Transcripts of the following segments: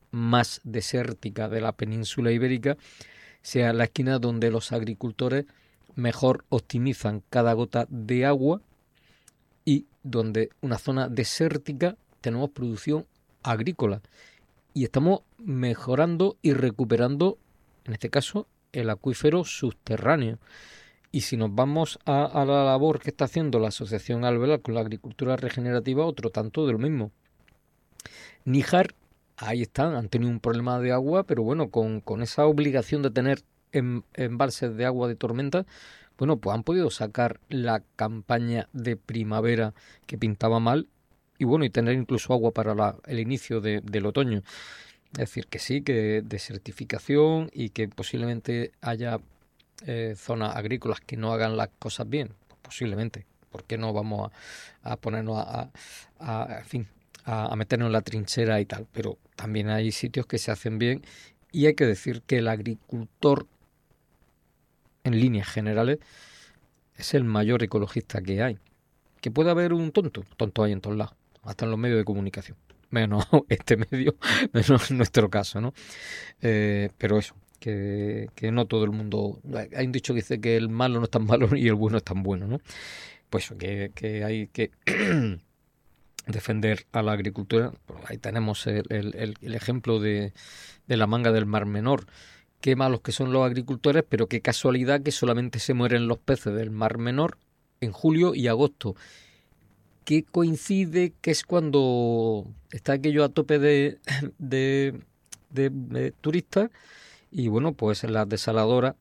más desértica de la península ibérica, sea la esquina donde los agricultores mejor optimizan cada gota de agua y donde una zona desértica tenemos producción agrícola y estamos mejorando y recuperando, en este caso, el acuífero subterráneo. Y si nos vamos a la labor que está haciendo la Asociación Alvear con la agricultura regenerativa, otro tanto de lo mismo. Níjar, ahí están, han tenido un problema de agua, pero bueno, con esa obligación de tener embalses de agua de tormenta, bueno, pues han podido sacar la campaña de primavera que pintaba mal y bueno, y tener incluso agua para el inicio del otoño. Es decir, que sí, que desertificación y que posiblemente haya zonas agrícolas que no hagan las cosas bien, pues posiblemente. ¿Por qué no vamos a ponernos en fin, a meternos en la trinchera y tal? Pero también hay sitios que se hacen bien y hay que decir que el agricultor, en líneas generales, es el mayor ecologista que hay. Que puede haber un tonto hay en todos lados, hasta en los medios de comunicación. Menos este medio, menos nuestro caso, ¿no? Pero eso, que no todo el mundo... Hay un dicho que dice que el malo no es tan malo y el bueno es tan bueno, ¿no? Pues eso, que hay que defender a la agricultura. Pues ahí tenemos el ejemplo de la manga del Mar Menor. Qué malos que son los agricultores, pero qué casualidad que solamente se mueren los peces del Mar Menor en julio y agosto. Que coincide que es cuando está aquello a tope de turistas y bueno, pues la desaladora,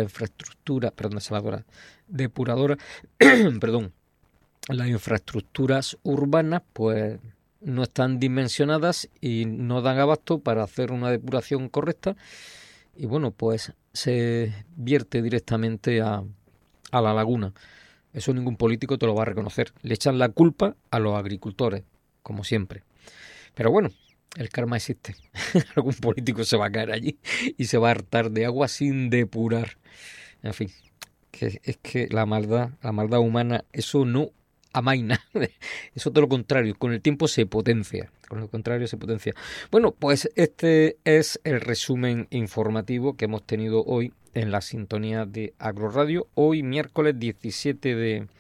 depuradora, perdón, las infraestructuras urbanas pues no están dimensionadas y no dan abasto para hacer una depuración correcta y bueno, pues se vierte directamente a la laguna. Eso ningún político te lo va a reconocer. Le echan la culpa a los agricultores, como siempre. Pero bueno, el karma existe. Algún político se va a caer allí y se va a hartar de agua sin depurar. En fin, es que la maldad humana, eso no amaina. Eso todo lo contrario, con el tiempo se potencia. Con lo contrario se potencia. Bueno, pues este es el resumen informativo que hemos tenido hoy en la sintonía de Agroradio, hoy miércoles 17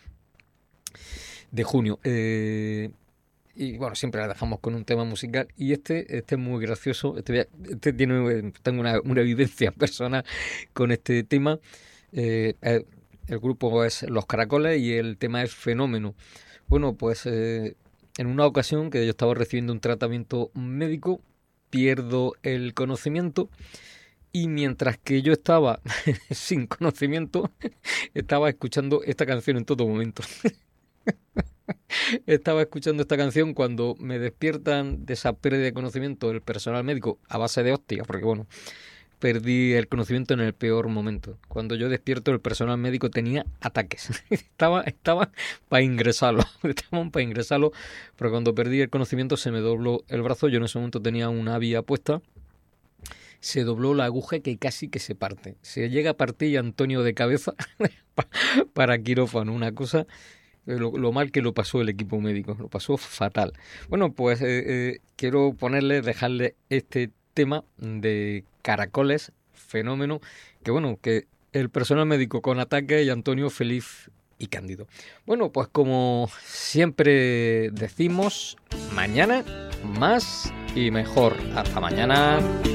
de junio. Y bueno, siempre la dejamos con un tema musical y este es muy gracioso. Tengo una vivencia personal con este tema. El grupo es Los Caracoles y el tema es Fenómeno. Bueno, pues en una ocasión que yo estaba recibiendo un tratamiento médico, pierdo el conocimiento. Y mientras que yo estaba sin conocimiento, estaba escuchando esta canción en todo momento. Estaba escuchando esta canción cuando me despiertan de esa pérdida de conocimiento el personal médico a base de hostia, porque bueno, perdí el conocimiento en el peor momento. Cuando yo despierto el personal médico tenía ataques. Estaba para ingresarlo. Estaban para ingresarlo, pero cuando perdí el conocimiento se me dobló el brazo. Yo en ese momento tenía una vía puesta. Se dobló la aguja que casi que se parte. Se llega a partir Antonio de cabeza para quirófano. Una cosa, lo mal que lo pasó el equipo médico. Lo pasó fatal. Bueno, pues quiero dejarle este tema de Caracoles, Fenómeno, que bueno, que el personal médico con ataque y Antonio feliz y cándido. Bueno, pues como siempre decimos, mañana más y mejor. Hasta mañana.